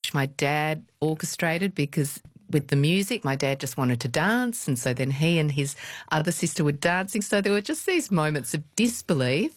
which my dad orchestrated because with the music, my dad just wanted to dance, and so then he and his other sister were dancing. So there were just these moments of disbelief,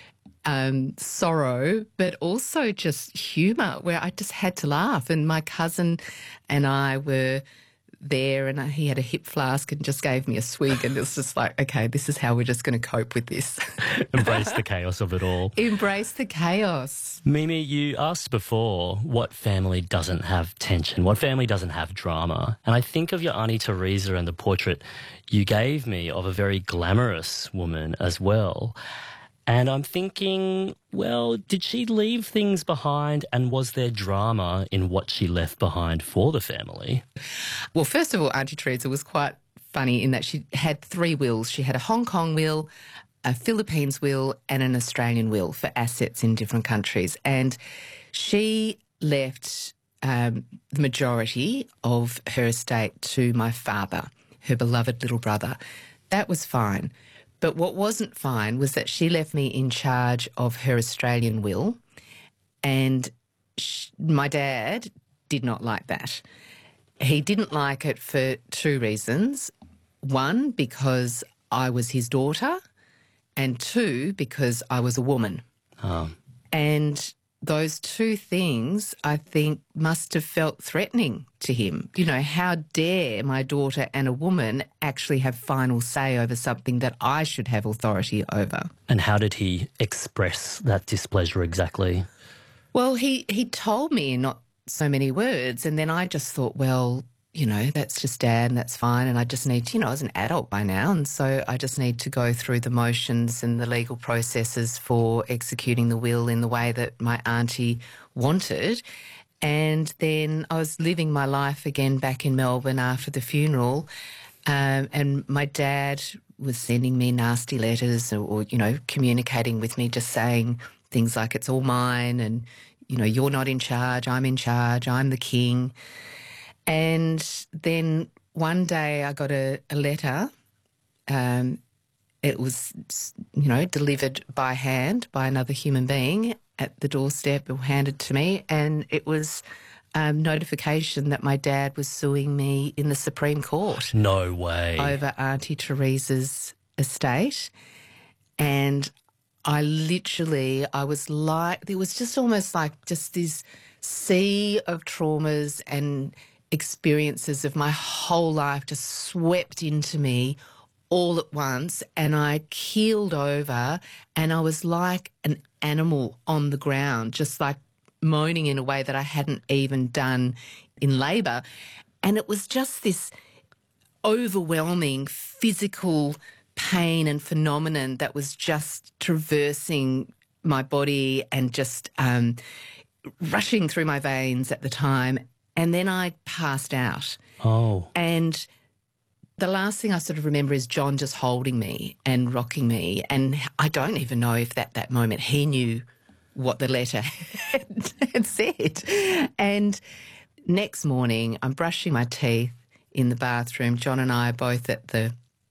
sorrow, but also just humour where I just had to laugh. And my cousin and I were there, and he had a hip flask and just gave me a swig, and it was just like, okay, this is how we're just going to cope with this. Embrace the chaos of it all. Embrace the chaos. Mimi, you asked before what family doesn't have tension, what family doesn't have drama. And I think of your Auntie Teresa and the portrait you gave me of a very glamorous woman as well. And I'm thinking, well, did she leave things behind, and was there drama in what she left behind for the family? Well, first of all, Auntie Teresa was quite funny in that she had 3 wills. She had a Hong Kong will, a Philippines will, and an Australian will for assets in different countries. And she left the majority of her estate to my father, her beloved little brother. That was fine. But what wasn't fine was that she left me in charge of her Australian will, and my dad did not like that. He didn't like it for 2 reasons. 1, because I was his daughter, and 2, because I was a woman. Oh. And those 2 things, I think, must have felt threatening to him. You know, how dare my daughter and a woman actually have final say over something that I should have authority over? And how did he express that displeasure exactly? Well, he told me in not so many words, and then I just thought, well, you know, that's just Dad and that's fine, and I just need to, you know, I was an adult by now, and so I just need to go through the motions and the legal processes for executing the will in the way that my auntie wanted. And then I was living my life again back in Melbourne after the funeral, and my dad was sending me nasty letters or, you know, communicating with me, just saying things like, it's all mine, and, you know, you're not in charge, I'm in charge, I'm the king. And then one day I got a letter. It was, you know, delivered by hand by another human being at the doorstep or handed to me, and it was notification that my dad was suing me in the Supreme Court. No way. Over Auntie Teresa's estate. And I was like, there was just almost like just this sea of traumas and experiences of my whole life just swept into me all at once, and I keeled over, and I was like an animal on the ground, just like moaning in a way that I hadn't even done in labour. And it was just this overwhelming physical pain and phenomenon that was just traversing my body and just rushing through my veins at the time. And then I passed out. Oh. And the last thing I sort of remember is John just holding me and rocking me. And I don't even know if at that moment he knew what the letter had said. And next morning, I'm brushing my teeth in the bathroom. John and I are both at the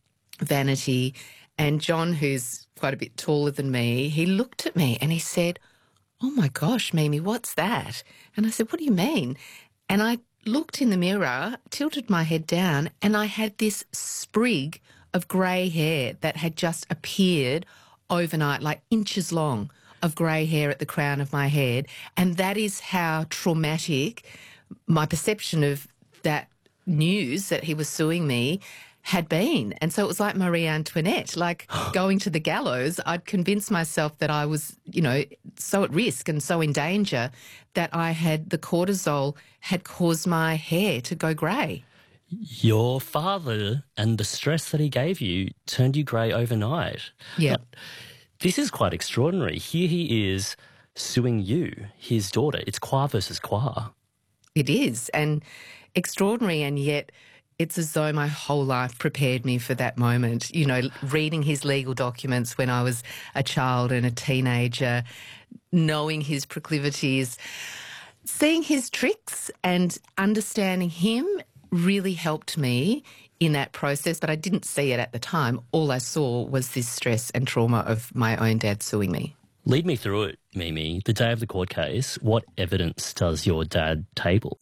vanity. And John, who's quite a bit taller than me, he looked at me and he said, "Oh my gosh, Mimi, what's that?" And I said, "What do you mean?" And I looked in the mirror, tilted my head down, and I had this sprig of grey hair that had just appeared overnight, like inches long of grey hair at the crown of my head. And that is how traumatic my perception of that news that he was suing me had been. And so it was like Marie Antoinette, like going to the gallows. I'd convinced myself that I was, you know, so at risk and so in danger that the cortisol had caused my hair to go grey. Your father and the stress that he gave you turned you grey overnight. Yeah. This is quite extraordinary. Here he is suing you, his daughter. It's Qua versus Qua. It is, and extraordinary, and yet it's as though my whole life prepared me for that moment. You know, reading his legal documents when I was a child and a teenager, knowing his proclivities, seeing his tricks and understanding him really helped me in that process, but I didn't see it at the time. All I saw was this stress and trauma of my own dad suing me. Lead me through it, Mimi. The day of the court case, what evidence does your dad table?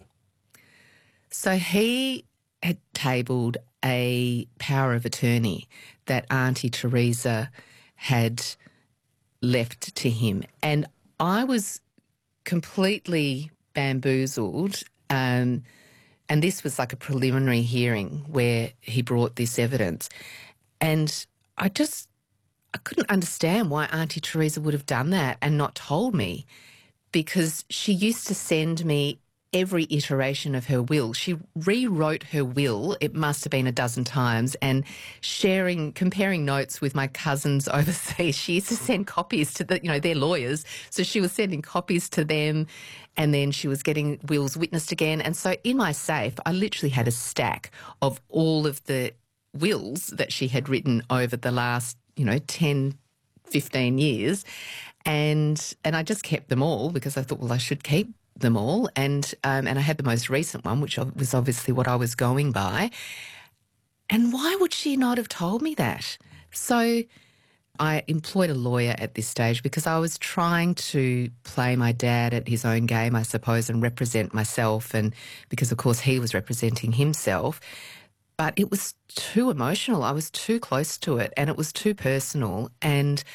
So he had tabled a power of attorney that Auntie Teresa had left to him. And I was completely bamboozled. And this was like a preliminary hearing where he brought this evidence. And I couldn't understand why Auntie Teresa would have done that and not told me, because she used to send me every iteration of her will. She rewrote her will, it must have been a dozen times, and comparing notes with my cousins overseas. She used to send copies to their lawyers. So she was sending copies to them, and then she was getting wills witnessed again. And so in my safe, I literally had a stack of all of the wills that she had written over the last 10, 15 years. And I just kept them all because I thought, well, I should keep them all. And I had the most recent one, which was obviously what I was going by. And why would she not have told me that? So I employed a lawyer at this stage because I was trying to play my dad at his own game, I suppose, and represent myself. And because, of course, he was representing himself. But it was too emotional. I was too close to it, and it was too personal. And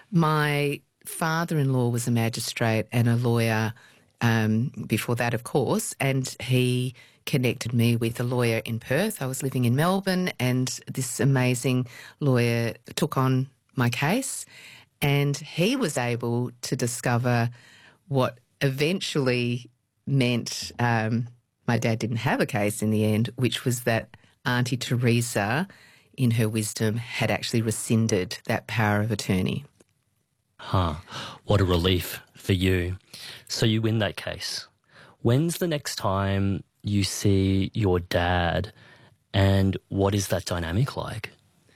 my father-in-law was a magistrate and a lawyer before that, of course, and he connected me with a lawyer in Perth. I was living in Melbourne, and this amazing lawyer took on my case, and he was able to discover what eventually meant my dad didn't have a case in the end, which was that Auntie Teresa, in her wisdom, had actually rescinded that power of attorney. Huh. What a relief for you. So you win that case. When's the next time you see your dad, and what is that dynamic like?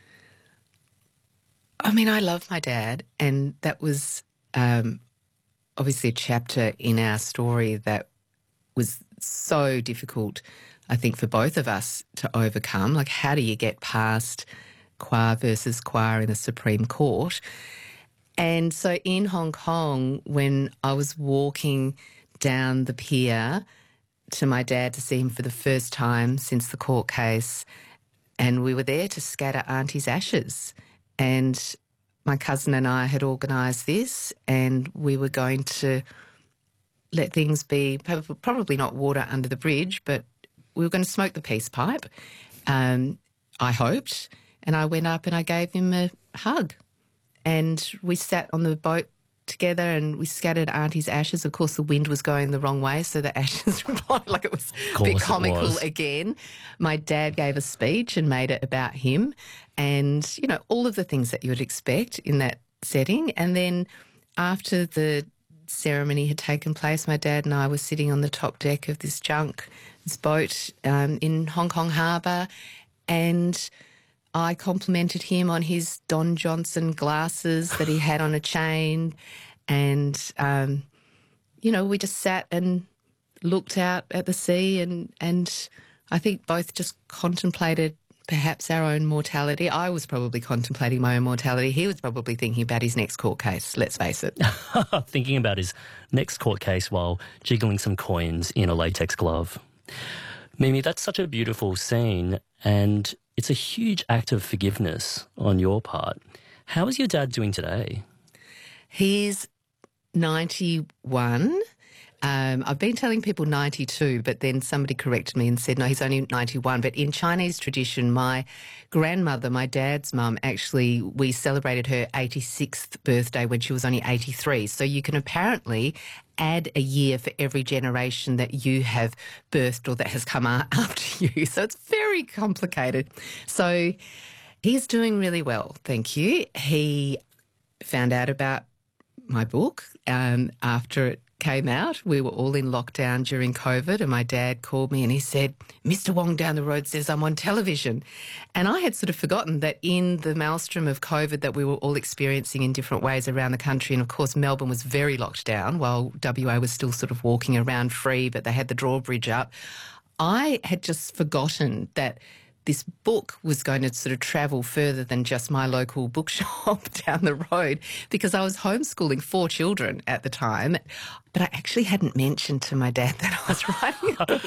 I mean, I love my dad, and that was obviously a chapter in our story that was so difficult, I think, for both of us to overcome. Like, how do you get past Kwa versus Kwa in the Supreme Court? And so in Hong Kong, when I was walking down the pier to my dad to see him for the first time since the court case, and we were there to scatter Auntie's ashes. And my cousin and I had organised this, and we were going to let things be, probably not water under the bridge, but we were going to smoke the peace pipe, I hoped. And I went up and I gave him a hug. And we sat on the boat together and we scattered Auntie's ashes. Of course, the wind was going the wrong way, so the ashes were flying, like it was a bit comical again. My dad gave a speech and made it about him, and, all of the things that you would expect in that setting. And then after the ceremony had taken place, my dad and I were sitting on the top deck of this boat in Hong Kong Harbour, and I complimented him on his Don Johnson glasses that he had on a chain, and, we just sat and looked out at the sea, and I think both just contemplated perhaps our own mortality. I was probably contemplating my own mortality. He was probably thinking about his next court case, let's face it. Thinking about his next court case while jiggling some coins in a latex glove. Mimi, that's such a beautiful scene, and it's a huge act of forgiveness on your part. How is your dad doing today? He's 91. I've been telling people 92, but then somebody corrected me and said, no, he's only 91. But in Chinese tradition, my grandmother, my dad's mum, actually, we celebrated her 86th birthday when she was only 83. So you can apparently add a year for every generation that you have birthed or that has come after you. So it's very complicated. So he's doing really well, thank you. He found out about my book after it came out. We were all in lockdown during COVID, and my dad called me and he said, Mr. Wong down the road says I'm on television. And I had sort of forgotten that in the maelstrom of COVID that we were all experiencing in different ways around the country, and of course Melbourne was very locked down while WA was still sort of walking around free, but they had the drawbridge up. I had just forgotten that this book was going to sort of travel further than just my local bookshop down the road, because I was homeschooling 4 children at the time. But I actually hadn't mentioned to my dad that I was writing a book.